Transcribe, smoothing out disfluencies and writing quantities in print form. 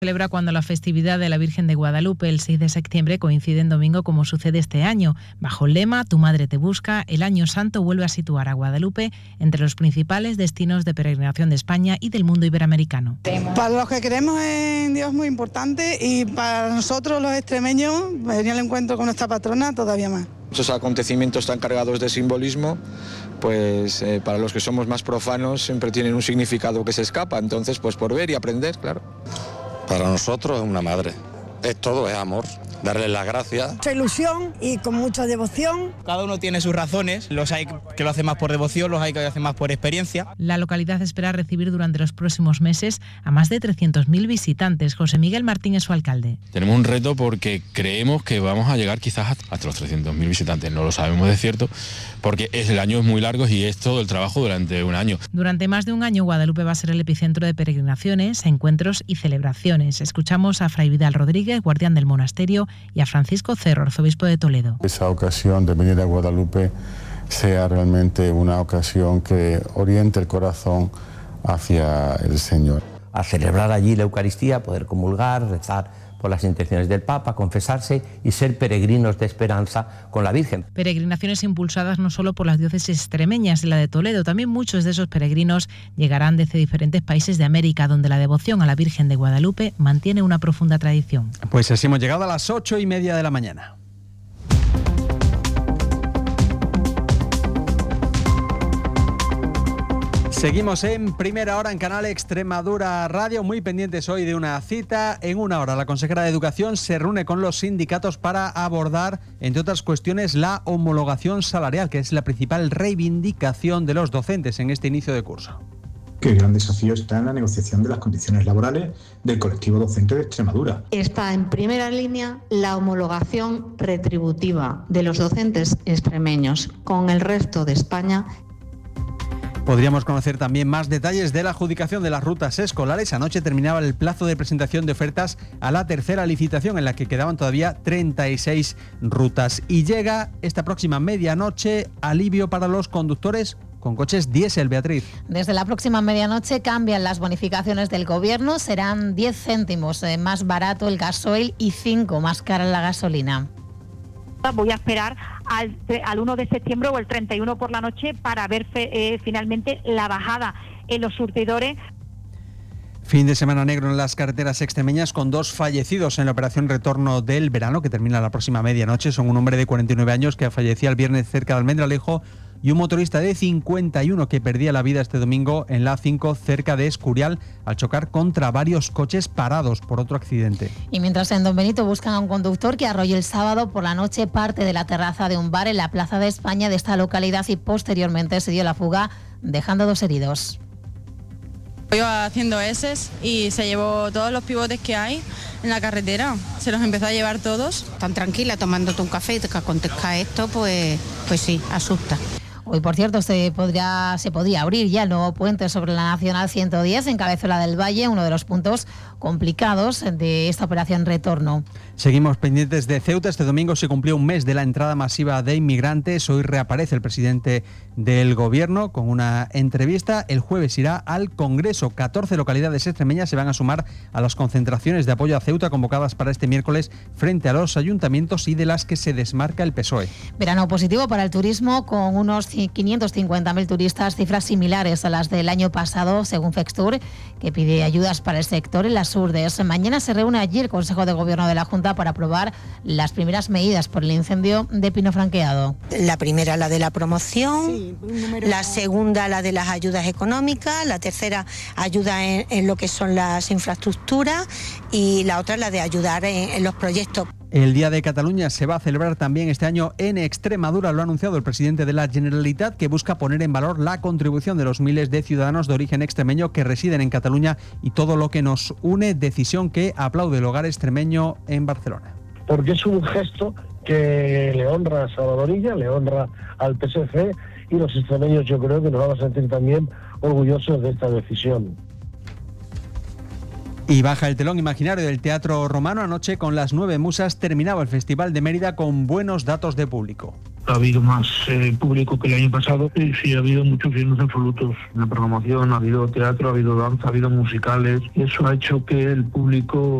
Celebra cuando la festividad de la Virgen de Guadalupe, el 6 de septiembre, coincide en domingo como sucede este año. Bajo el lema Tu Madre te busca, el Año Santo vuelve a situar a Guadalupe entre los principales destinos de peregrinación de España y del mundo iberoamericano. Para los que creemos en Dios es muy importante y para nosotros los extremeños, venir al encuentro con nuestra patrona todavía más. Muchos acontecimientos tan cargados de simbolismo, pues para los que somos más profanos siempre tienen un significado que se escapa, entonces pues por ver y aprender, claro. Para nosotros es una madre, es todo, es amor, darle las gracias. Mucha ilusión y con mucha devoción. Cada uno tiene sus razones, los hay que lo hacen más por devoción, los hay que lo hacen más por experiencia. La localidad espera recibir durante los próximos meses a más de 300.000 visitantes. José Miguel Martín es su alcalde. Tenemos un reto porque creemos que vamos a llegar quizás hasta los 300.000 visitantes, no lo sabemos de cierto, porque el año es muy largo y es todo el trabajo durante un año. Durante más de un año Guadalupe va a ser el epicentro de peregrinaciones, encuentros y celebraciones. Escuchamos a Fray Vidal Rodríguez, guardián del monasterio, y a Francisco Cerro, arzobispo de Toledo. Esa ocasión de venir a Guadalupe sea realmente una ocasión que oriente el corazón hacia el Señor. A celebrar allí la Eucaristía, poder comulgar, rezar por las intenciones del Papa, confesarse y ser peregrinos de esperanza con la Virgen. Peregrinaciones impulsadas no solo por las diócesis extremeñas y la de Toledo, también muchos de esos peregrinos llegarán desde diferentes países de América, donde la devoción a la Virgen de Guadalupe mantiene una profunda tradición. Pues así hemos llegado a las 8:30 de la mañana. Seguimos en Primera Hora en Canal Extremadura Radio, muy pendientes hoy de una cita. En una hora la consejera de Educación se reúne con los sindicatos para abordar, entre otras cuestiones, la homologación salarial, que es la principal reivindicación de los docentes en este inicio de curso. Que el gran desafío está en la negociación de las condiciones laborales del colectivo docente de Extremadura. Está en primera línea la homologación retributiva de los docentes extremeños con el resto de España. Podríamos conocer también más detalles de la adjudicación de las rutas escolares. Anoche terminaba el plazo de presentación de ofertas a la tercera licitación, en la que quedaban todavía 36 rutas. Y llega esta próxima medianoche alivio para los conductores con coches diésel, Beatriz. Desde la próxima medianoche cambian las bonificaciones del gobierno. Serán 10 céntimos más barato el gasoil y 5 más cara la gasolina. Voy a esperar al 1 de septiembre o el 31 por la noche para ver finalmente la bajada en los surtidores. Fin de semana negro en las carreteras extremeñas, con 2 fallecidos en la operación Retorno del Verano, que termina la próxima medianoche. Son un hombre de 49 años que fallecía el viernes cerca de Almendralejo y un motorista de 51 que perdía la vida este domingo en la A5 cerca de Escurial al chocar contra varios coches parados por otro accidente. Y mientras en Don Benito buscan a un conductor que arrolló el sábado por la noche parte de la terraza de un bar en la Plaza de España de esta localidad y posteriormente se dio la fuga, dejando 2 heridos. Iba haciendo eses y se llevó todos los pivotes que hay en la carretera, se los empezó a llevar todos. Tan tranquila tomándote un café y te acontezca esto, pues sí, asusta. Hoy, por cierto, se podría abrir ya el nuevo puente sobre la Nacional 110 en Cabezuela del Valle, uno de los puntos complicados de esta operación Retorno. Seguimos pendientes de Ceuta. Este domingo se cumplió un mes de la entrada masiva de inmigrantes. Hoy reaparece el presidente del gobierno con una entrevista. El jueves irá al Congreso. 14 localidades extremeñas se van a sumar a las concentraciones de apoyo a Ceuta convocadas para este miércoles frente a los ayuntamientos y de las que se desmarca el PSOE. Verano positivo para el turismo con unos 550.000 turistas, cifras similares a las del año pasado, según Fextur, que pide ayudas para el sector en las Urdes. Mañana se reúne allí el Consejo de Gobierno de la Junta para aprobar las primeras medidas por el incendio de Pino Franqueado. La primera, la de la promoción, la segunda, la de las ayudas económicas, la tercera, ayuda en lo que son las infraestructuras y la otra, la de ayudar en los proyectos. El Día de Cataluña se va a celebrar también este año en Extremadura. Lo ha anunciado el presidente de la Generalitat, que busca poner en valor la contribución de los miles de ciudadanos de origen extremeño que residen en Cataluña y todo lo que nos une, decisión que aplaude el Hogar Extremeño en Barcelona. Porque es un gesto que le honra a Salvador Illa, le honra al PSC y los extremeños yo creo que nos vamos a sentir también orgullosos de esta decisión. Y baja el telón imaginario del Teatro Romano. Anoche, con las 9 musas, terminaba el Festival de Mérida con buenos datos de público. Ha habido más público que el año pasado y sí, ha habido muchos llenos absolutos en la programación, ha habido teatro, ha habido danza, ha habido musicales y eso ha hecho que el público